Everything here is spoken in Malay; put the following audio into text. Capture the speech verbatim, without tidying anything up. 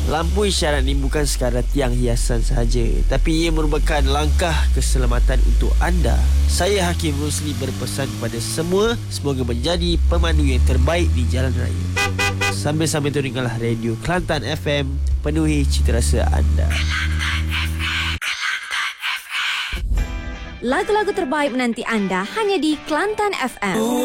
Lampu isyarat ini bukan sekadar tiang hiasan sahaja, tapi ia merupakan langkah keselamatan untuk anda. Saya Hakim Rusli berpesan kepada semua, semoga menjadi pemandu yang terbaik di jalan raya. Sambil-sambil tuningkanlah radio Kelantan F M, penuhi cita rasa anda. Lagu-lagu terbaik menanti anda hanya di Kelantan F M.